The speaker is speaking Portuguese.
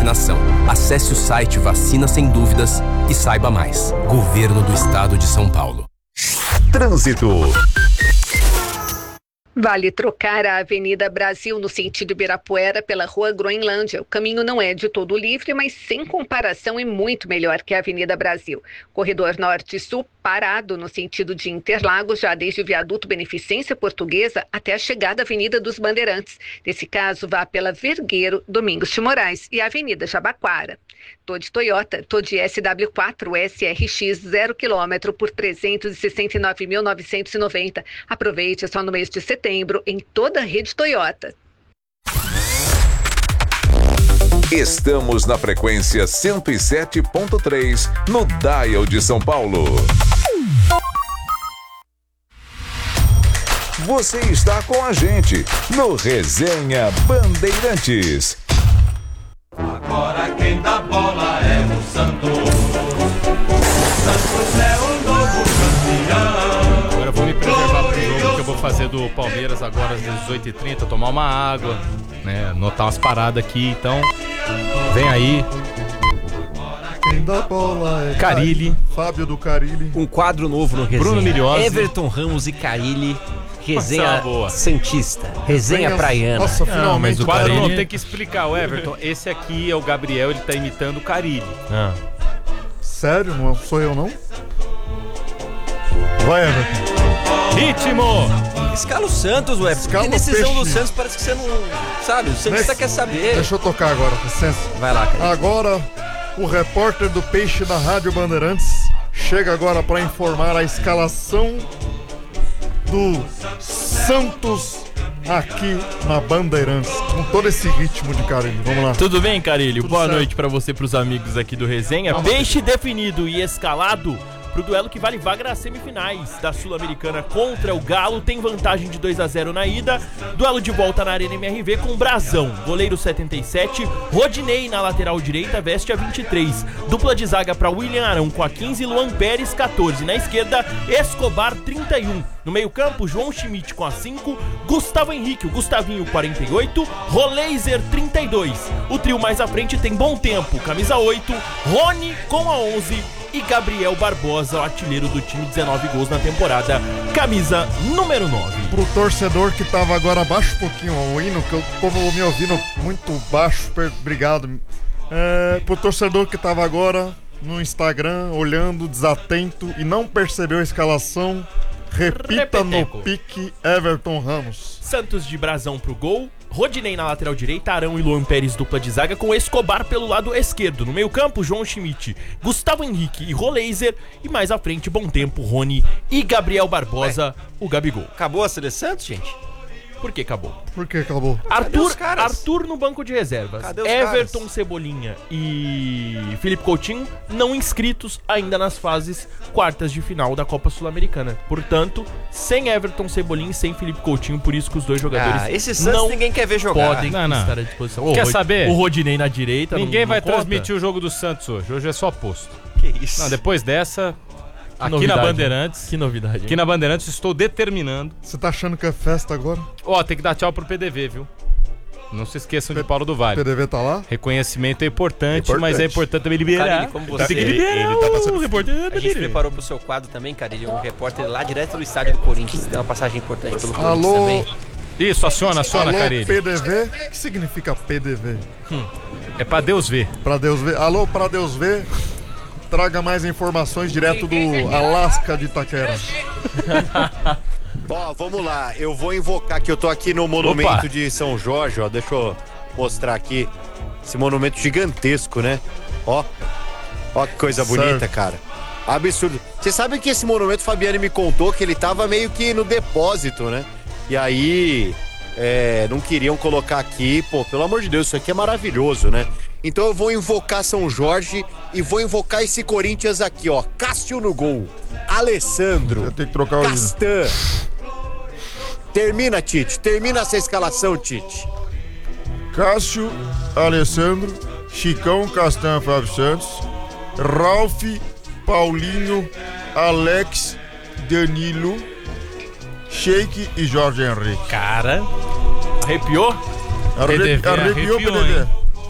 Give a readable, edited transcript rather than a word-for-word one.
vacinação. Acesse o site Vacina Sem Dúvidas e saiba mais. Governo do Estado de São Paulo. Trânsito. Vale trocar a Avenida Brasil no sentido Ibirapuera pela Rua Groenlândia. O caminho não é de todo livre, mas sem comparação é muito melhor que a Avenida Brasil. Corredor Norte-Sul parado no sentido de Interlagos, já desde o viaduto Beneficência Portuguesa até a chegada à Avenida dos Bandeirantes. Nesse caso, vá pela Vergueiro, Domingos de Moraes e a Avenida Jabaquara. Tô de Toyota, tô de SW4 SRX 0 km por 369.990. Aproveite, só no mês de setembro em toda a rede Toyota. Estamos na frequência 107.3 no Dial de São Paulo. Você está com a gente no Resenha Bandeirantes. Agora quem dá bola é o Santos. Santos é o novo campeão. Agora eu vou me preservar pro jogo que eu vou fazer do Palmeiras agora às 18h30, tomar uma água, né, anotar umas paradas aqui, então vem aí. Quem dá bola é Carilli. Fábio do Carilli. Um quadro novo no Resenha. Bruno Milhozzi. Everton Ramos e Carilli. Resenha boa. Santista. Resenha praiana. Nossa, Não, finalmente. mas o Carilli. Carilli tem que explicar, o Everton, esse aqui é o Gabriel, ele tá imitando o Carilli. Sério? Não sou eu, não? Vai, Everton. Ritmo! Escala o Santos, ué. Escala Porque o decisão peixe. do Santos parece que você não sabe. O Santista quer saber. Deixa eu tocar agora, com licença. Vai lá, cara. Agora, o repórter do Peixe da Rádio Bandeirantes chega agora para informar a escalação do Santos aqui na Bandeirantes, com todo esse ritmo de Carilli. Vamos lá. Tudo bem, Carilli? Tudo Boa certo. noite pra você e pros amigos aqui do Resenha. Peixe definido e escalado pro duelo que vale vaga nas semifinais da Sul-Americana contra o Galo. Tem vantagem de 2-0 na ida. Duelo de volta na Arena MRV com Brazão, goleiro 77. Rodinei na lateral direita, veste a 23. Dupla de zaga pra William Arão com a 15, Luan Pérez 14. Na esquerda, Escobar 31. No meio-campo, João Schmidt com a 5, Gustavo Henrique, o Gustavinho 48, Roleiser 32. O trio mais à frente tem Bom Tempo, camisa 8, Rony com a 11 e Gabriel Barbosa, o artilheiro do time, 19 gols na temporada, camisa número 9. Pro torcedor que tava agora, baixa um pouquinho o hino, que eu como me ouvindo muito baixo, obrigado. Pro torcedor que tava agora no Instagram, olhando, desatento e não percebeu a escalação, repita no pique Everton Ramos. Santos de Brazão pro gol, Rodinei na lateral direita, Arão e Luan Pérez dupla de zaga com Escobar pelo lado esquerdo. No meio campo, João Schmidt, Gustavo Henrique e Roleiser. E mais à frente, Bom Tempo, Rony e Gabriel Barbosa, o Gabigol. Acabou a seleção, Santos, gente? Por que acabou? Por que acabou? Arthur no banco de reservas. Cadê os Everton, caras? Cebolinha e Felipe Coutinho não inscritos ainda nas fases quartas de final da Copa Sul-Americana. Portanto, sem Everton, Cebolinha e sem Felipe Coutinho, por isso que os dois jogadores Esse Santos não ninguém quer ver jogar. podem Não. estar à disposição. Quer saber? O Rodinei na direita. Ninguém não vai conta. transmitir o jogo do Santos hoje. Hoje é só posto. Que isso? Não, depois dessa, aqui novidade, na Bandeirantes. Que novidade. Aqui na Bandeirantes estou determinando. Você tá achando que é festa agora? Ó, tem que dar tchau pro PDV, viu? Não se esqueçam de Paulo do Vale. PDV tá lá? Reconhecimento é importante, Importante. mas é importante também liberar. Carilli, como você- Tem que liberar ele tá passando o repórter. A gente preparou pro seu quadro também, Carilli, um repórter lá direto do estádio do Corinthians. Tem uma passagem importante pelo Corinthians Alô? também. Isso, aciona, Alô, Carilli. PDV? O que significa PDV? É pra Deus ver. Pra Deus ver. Alô, pra Deus ver. Traga mais informações direto do Alasca de Itaquera. Ó, vamos lá, eu vou invocar que eu tô aqui no monumento de São Jorge, ó, deixa eu mostrar aqui esse monumento gigantesco, né? Ó que coisa bonita, cara. Absurdo. Você sabe que esse monumento, Fabiane me contou que ele tava meio que no depósito, né? E aí, não queriam colocar aqui, pô, pelo amor de Deus, isso aqui é maravilhoso, né? Então eu vou invocar São Jorge e vou invocar esse Corinthians aqui, ó. Cássio no gol, Alessandro, Eu tenho que trocar o hino. Castan. Termina, Tite. Termina essa escalação, Tite. Cássio, Alessandro, Chicão, Castan, Fábio Santos, Ralf, Paulinho, Alex, Danilo, Sheik e Jorge Henrique. Cara, arrepiou? Arrepiou, arrepiou, PDV.